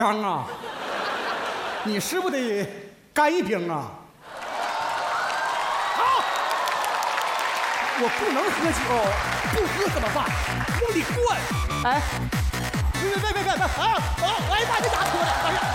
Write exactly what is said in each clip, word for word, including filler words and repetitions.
刚啊，你是不是得干一瓶啊？好，我不能喝酒，不喝怎么办？往里灌。 哎， 别别别别别！啊啊！哎呀妈，这咋脱的？哎呀！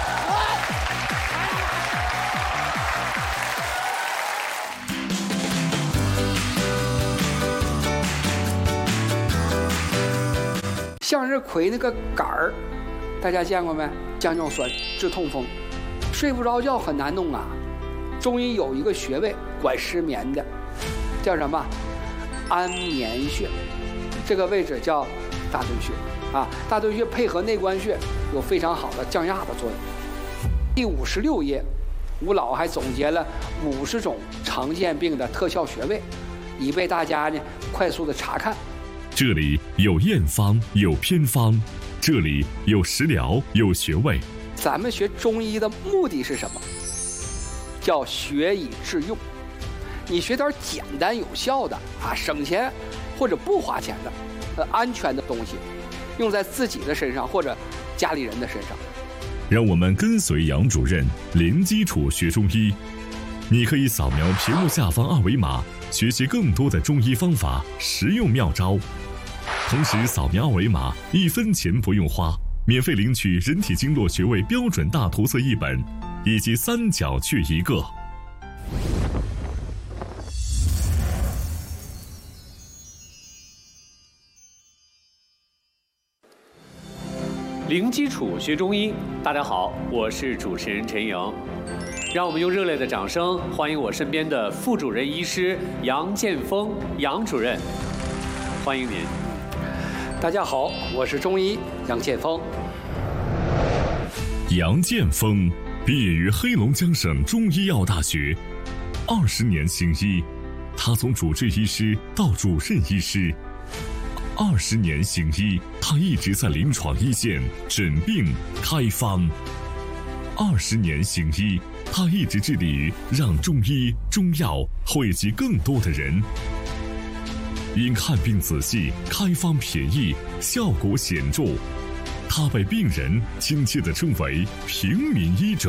向日葵那个杆儿，大家见过没？降尿酸、治痛风，睡不着觉很难弄啊。中医有一个穴位管失眠的，叫什么？安眠穴。这个位置叫大敦穴啊。大敦穴配合内关穴有非常好的降压的作用。第五十六页，吴老还总结了五十种常见病的特效穴位，以备大家呢快速的查看。 这里有验方，有偏方，这里有食疗，有穴位。 咱们学中医的目的是什么？叫学以致用。你学点简单有效的啊，省钱或者不花钱的，呃，安全的东西，用在自己的身上或者家里人的身上。 让我们跟随杨主任零基础学中医。你可以扫描屏幕下方二维码，学习更多的中医方法、实用妙招。同时扫描二维码，一分钱不用花，免费领取人体经络穴位标准大图册一本，以及三角穴一个。 零基础学中医，大家好，我是主持人陈莹。让我们用热烈的掌声欢迎我身边的副主任医师杨建峰杨主任，欢迎您。 大家好，我是中医杨建峰。 杨建峰毕业于黑龙江省中医药大学，二十年行医，他从主治医师到主任医师。二十年行医，他一直在临床一线诊病开方。二十年行医，他一直致力于让中医中药惠及更多的人。因看病仔细、开方便宜、效果显著，他被病人亲切地称为平民医者。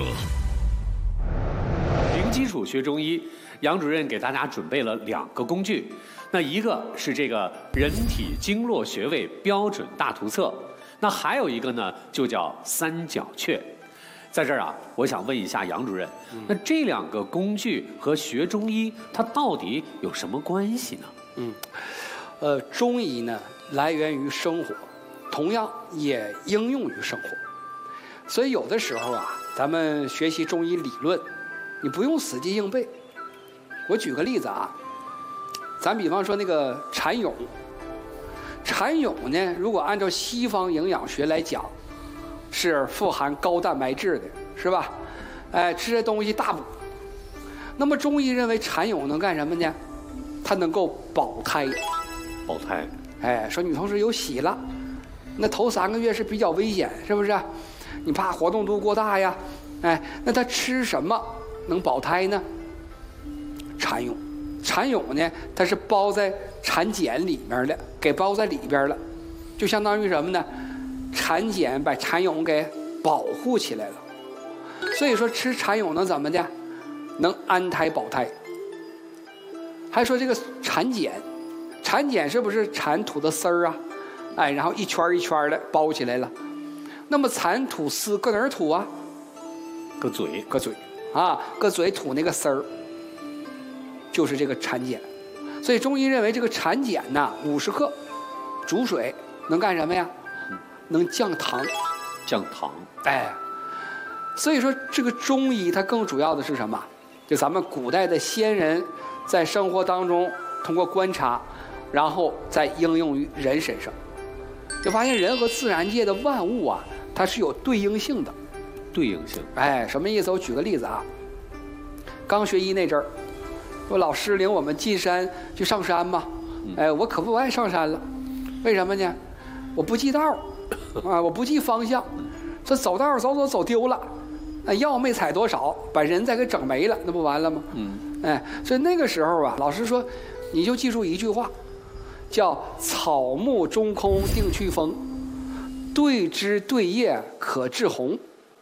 零基础学中医，杨主任给大家准备了两个工具，那一个是这个人体经络穴位标准大图册，那还有一个呢就叫三角穴。在这儿啊，我想问一下杨主任，那这两个工具和学中医它到底有什么关系呢？ 嗯，呃，中医呢来源于生活，同样也应用于生活。所以有的时候啊，咱们学习中医理论，你不用死记硬背。我举个例子啊，咱比方说那个蚕蛹，蚕蛹呢，如果按照西方营养学来讲，是富含高蛋白质的，是吧？哎，吃这东西大补。那么中医认为蚕蛹能干什么呢？它能够保胎。 保胎。 哎，说女同志有喜了，那头三个月是比较危险，是不是？你怕活动度过大呀？哎，那它吃什么能保胎呢？蚕蛹。蚕蛹呢，它是包在蚕茧里面的，给包在里边了，就相当于什么呢？蚕茧把蚕蛹给保护起来了。所以说吃蚕蛹能怎么的？能安胎保胎。还说这个蚕茧，蚕茧是不是蚕吐的丝儿啊？哎，然后一圈一圈的包起来了。那么蚕吐丝搁哪儿吐啊？ 搁嘴， 搁嘴啊，搁嘴吐那个丝儿，就是这个蚕茧。所以中医认为这个蚕茧呐，五十克煮水能干什么呀？能降糖。 降糖。 哎，所以说这个中医它更主要的是什么？就咱们古代的先人在生活当中通过观察，然后再应用于人身上，就发现人和自然界的万物啊，它是有对应性的。 对应性。 哎，什么意思？我举个例子啊，刚学医那阵儿，说老师领我们进山去上山吧，哎，我可不爱上山了，为什么呢？我不记道啊，我不记方向，说走道走走走丢了，哎，药没采多少，把人再给整没了，那不完了吗？ 嗯， 哎，所以那个时候啊，老师说，你就记住一句话，叫草木中空定去风，对枝对叶可治红。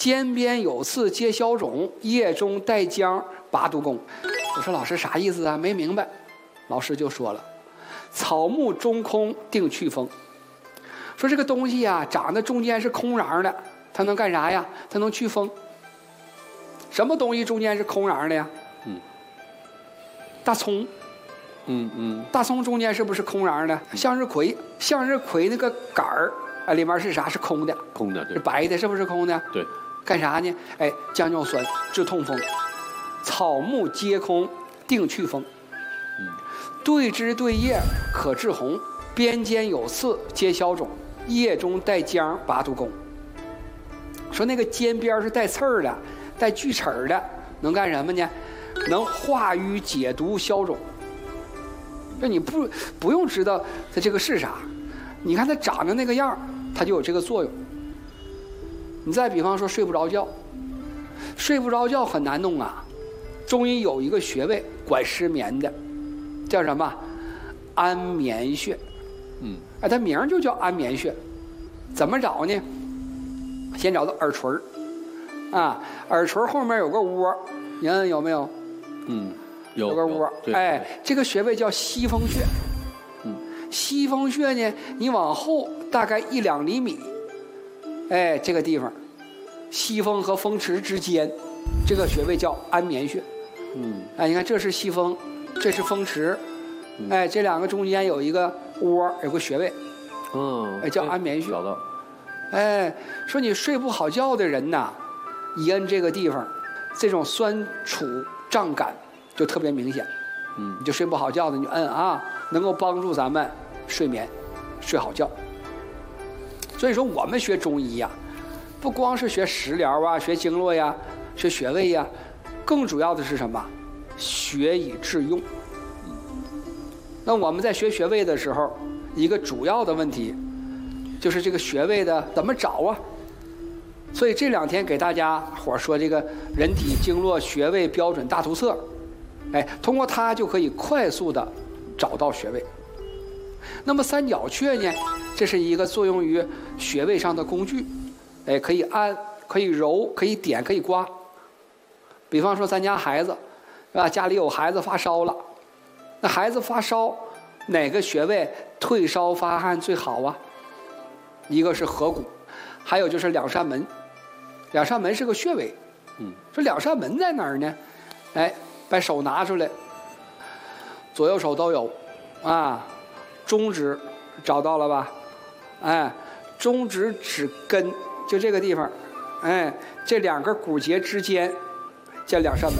肩边有刺皆消肿，腋中带浆拔毒功。我说老师啥意思啊？没明白。老师就说了，草木中空定祛风。说这个东西呀、啊，长得中间是空瓤的，它能干啥呀？它能祛风。什么东西中间是空瓤的呀？ 嗯， 大葱。 嗯嗯， 大葱中间是不是空瓤的？向日葵，向日葵那个杆儿啊，里面是啥？是空的。 空的，对， 是白的，是不是空的？ 对。 干啥呢？哎，降尿酸，治痛风。草木皆空，定祛风。 嗯， 对枝对叶可治红，边间有刺皆消肿，叶中带浆拔毒功。说那个尖边是带刺儿的，带锯齿儿的，能干什么呢？能化瘀解毒消肿。就你不不用知道它这个是啥，你看它长得那个样，它就有这个作用。你再比方说睡不着觉，睡不着觉很难弄啊。中医有一个穴位管失眠的，叫什么？安眠穴。 嗯， 哎，它名就叫安眠穴。怎么找呢？先找到耳垂儿，啊，耳垂后面有个窝，你看有没有？ 嗯，有有个窝。哎，这个穴位叫西风穴。 嗯， 西风穴呢，你往后大概一两厘米。哎，这个地方，西风和风池之间，这个穴位叫安眠穴。 嗯， 哎，你看这是西风，这是风池，哎，这两个中间有一个窝，有个穴位， 嗯， 哎，叫安眠穴。 找到。 哎，说你睡不好觉的人呐，一摁这个地方，这种酸楚胀感就特别明显。 嗯， 你就睡不好觉的，你摁啊，能够帮助咱们睡眠，睡好觉。所以说我们学中医呀，不光是学食疗啊，学经络呀，学穴位呀，更主要的是什么？学以致用。那我们在学穴位的时候，一个主要的问题就是这个穴位的怎么找啊？所以这两天给大家伙说这个人体经络穴位标准大图册，哎，通过它就可以快速的找到穴位。那么三角穴呢，这是一个作用于穴位上的工具，哎，可以按，可以揉，可以点，可以刮。比方说咱家孩子，是吧？家里有孩子发烧了，那孩子发烧，哪个穴位退烧发汗最好啊？一个是合谷，还有就是两扇门。两扇门是个穴位， 嗯， 说两扇门在哪儿呢？哎，把手拿出来，左右手都有，啊。中指找到了吧？哎，中指指根就这个地方，哎，这两个骨节之间叫两扇门。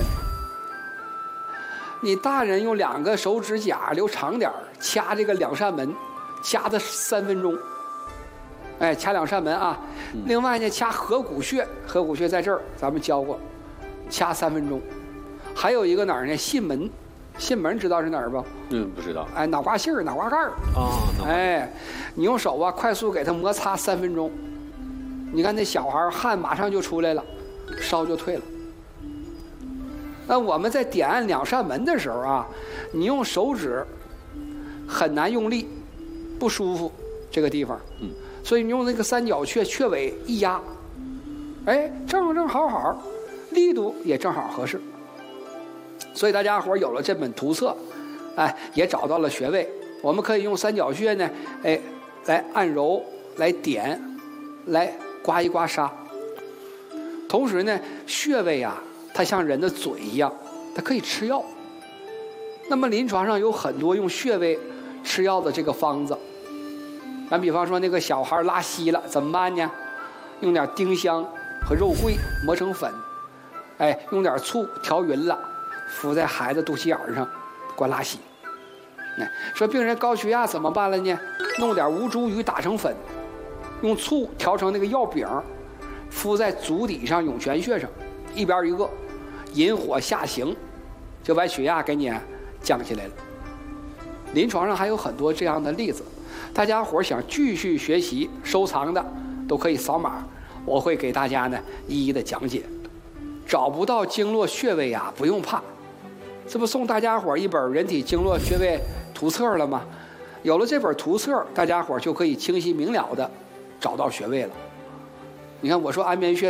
你大人用两个手指甲留长点掐这个两扇门，掐的三分钟。哎，掐两扇门啊。另外呢，掐合谷穴，合谷穴在这儿，咱们教过，掐三分钟。还有一个哪儿呢？囟门，囟门知道是哪儿不？ 嗯，不知道。 哎，脑瓜杏儿、脑瓜盖儿啊， 哎，你用手啊，快速给它摩擦三分钟，你看那小孩汗马上就出来了，烧就退了。那我们在点按两扇门的时候啊，你用手指很难用力，不舒服这个地方， 嗯， 所以你用那个三角穴穴尾一压，哎，正正好好，力度也正好合适。所以大家伙有了这本图册。哎，也找到了穴位，我们可以用三角穴呢，哎，来按揉，来点，来刮一刮痧。同时呢，穴位啊，它像人的嘴一样，它可以吃药。那么临床上有很多用穴位吃药的这个方子。咱比方说那个小孩拉稀了，怎么办呢？用点丁香和肉桂磨成粉，哎，用点醋调匀了，敷在孩子肚脐眼上。管拉稀，哎，说病人高血压怎么办了呢？弄点吴茱萸打成粉，用醋调成那个药饼，敷在足底上涌泉穴上，一边一个，引火下行，就把血压给你降下来了。临床上还有很多这样的例子，大家伙想继续学习收藏的，都可以扫码，我会给大家呢一一的讲解。找不到经络穴位啊，不用怕。这不送大家伙一本人体经络穴位图册了吗？有了这本图册，大家伙就可以清晰明了的找到穴位了。你看我说安眠穴